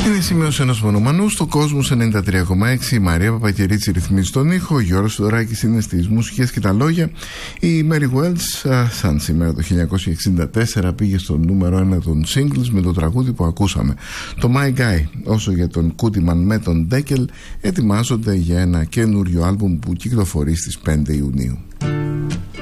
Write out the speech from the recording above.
Είναι σημείωση ενός μονομανού στο Κόσμος 93,6. Η Μαρία Παπακερίτσι ρυθμίζει τον ήχο. Ο Γιώργος Θεοδωράκης είναι στις μουσικές και τα λόγια. Η Mary Wells, σαν σήμερα το 1964, πήγε στο νούμερο 1 των singles με το τραγούδι που ακούσαμε, το My Guy. Όσο για τον Κούτιμαν με τον Ντέκελ, ετοιμάζονται για ένα καινούριο άλμπουμ που κυκλοφορεί στις 5 Ιουνίου.